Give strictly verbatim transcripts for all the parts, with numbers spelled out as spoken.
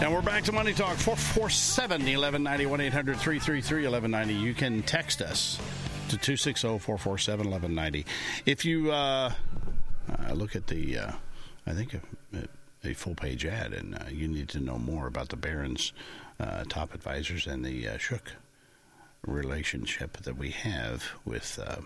And we're back to Money Talk, four four seven, eleven ninety, one eight hundred, three three three, eleven ninety. You can text us to two six zero, four four seven, eleven ninety. If you uh, uh, look at the, uh, I think, a, a full-page ad, and uh, you need to know more about the Barron's uh, top advisors and the uh, Shook relationship that we have with uh,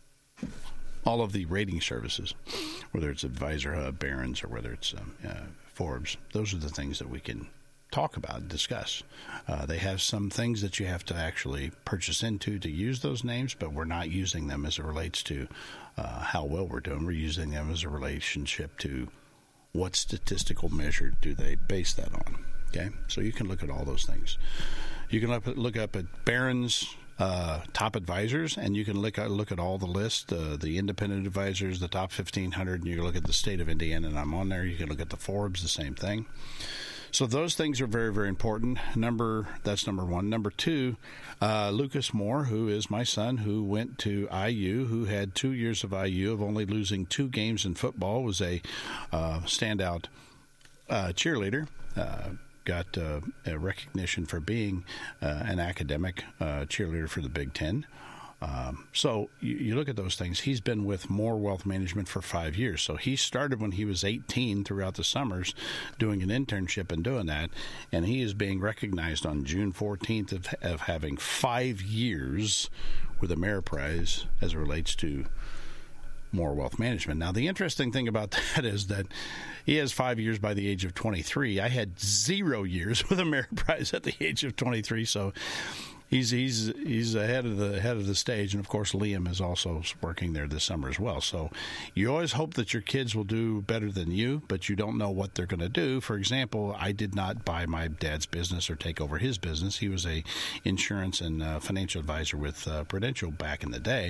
all of the rating services, whether it's Advisor Hub, Barron's, or whether it's um, uh, Forbes. Those are the things that we can talk about, discuss. Uh, they have some things that you have to actually purchase into to use those names, but we're not using them as it relates to uh, how well we're doing. We're using them as a relationship to what statistical measure do they base that on. Okay, so you can look at all those things. You can look, look up at Barron's uh, top advisors, and you can look at, look at all the list, uh, the independent advisors, the top fifteen hundred, and you can look at the state of Indiana, and I'm on there. You can look at the Forbes, the same thing. So those things are very, very important. Number That's number one. Number two, uh, Lucas Moore, who is my son, who went to I U, who had two years of I U of only losing two games in football, was a uh, standout uh, cheerleader. Uh, got uh, a recognition for being uh, an academic uh, cheerleader for the Big Ten. Um, so you, you look at those things. He's been with Moore Wealth Management for five years. So he started when he was eighteen throughout the summers doing an internship and doing that. And he is being recognized on June fourteenth of, of having five years with a Ameriprise as it relates to Moore Wealth Management. Now, the interesting thing about that is that he has five years by the age of twenty-three. I had zero years with Ameriprise at the age of twenty-three. So He's he's he's ahead of the head of the stage, and of course Liam is also working there this summer as well. So you always hope that your kids will do better than you, but you don't know what they're going to do. For example, I did not buy my dad's business or take over his business. He was a insurance and uh, financial advisor with uh, Prudential back in the day,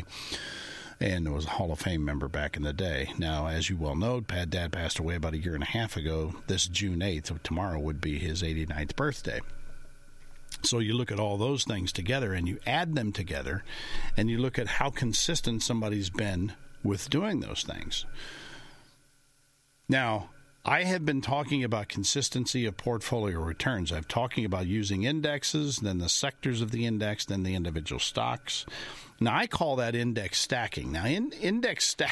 and was a Hall of Fame member back in the day. Now, as you well know, Pat Dad passed away about a year and a half ago. This June eighth, tomorrow, would be his eighty-ninth birthday. So you look at all those things together and you add them together and you look at how consistent somebody's been with doing those things. Now, I have been talking about consistency of portfolio returns. I'm talking about using indexes, then the sectors of the index, then the individual stocks. Now, I call that index stacking. Now, in, index stacking